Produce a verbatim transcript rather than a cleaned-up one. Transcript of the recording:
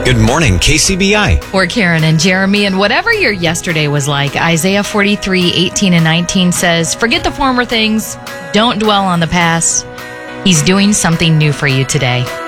Good morning, K C B I. Or Karen and Jeremy, and whatever your yesterday was like, Isaiah forty-three, eighteen and nineteen says, forget the former things, don't dwell on the past. He's doing something new for you today.